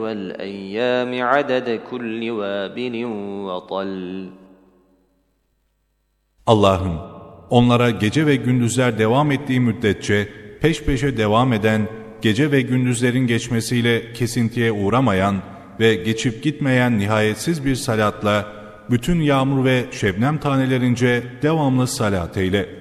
وَالْأَيَّامِ عَدَدَ كُلِّ وَابِلٍ وَطَلٍّ. Allah'ın onlara gece ve gündüzler devam ettiği müddetçe peş peşe devam eden, gece ve gündüzlerin geçmesiyle kesintiye uğramayan ve geçip gitmeyen nihayetsiz bir salatla bütün yağmur ve şebnem tanelerince devamlı salat eyle.